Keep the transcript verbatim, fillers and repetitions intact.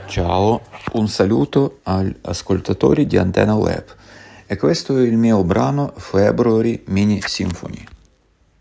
Ciao, un saluto agli ascoltatori di Antenna Web e questo è il mio brano February Mini Symphony.